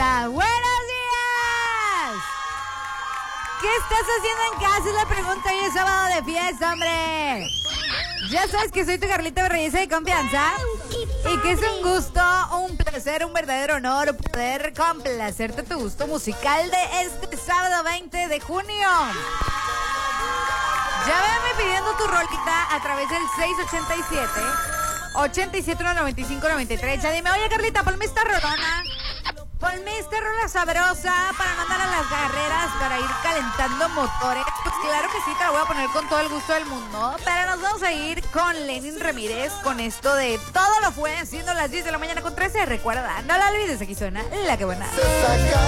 casa. ¡Buenos días! ¿Qué estás haciendo en casa? Es la pregunta. Hoy es sábado de fiesta, hombre. Ya sabes que soy tu Carlita Berreyesa de confianza y que es un gusto, un placer, un verdadero honor poder complacerte tu gusto musical de este sábado 20 de junio. Ya véanme pidiendo tu rolita a través del 687-871-9593. Ya dime, oye Carlita, ponme esta rolona. Ponme esta rola sabrosa para mandar a las carreras, para ir calentando motores. Pues claro que sí, te la voy a poner con todo el gusto del mundo. Pero nos vamos a ir con Lenin Ramírez, con esto de Todo lo fue, siendo las 10 de la mañana con 13. Recuerda, no la olvides, aquí suena La Que Buena.